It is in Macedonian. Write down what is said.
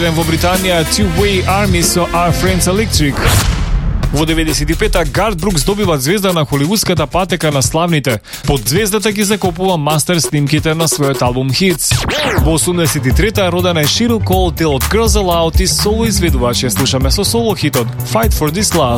одобрен во Британија Two-Way Army со Our Friends Electric. Во 95-та Гарт Брукс добива звезда на холивудската патека на славните. Под звездата ги закопува мастер снимките на својот албум Hits. Во 83-та родена е Sheryl Cole, дел од Girls Aloud и соло изведувач. Ја слушаме со соло хитот Fight for This Love.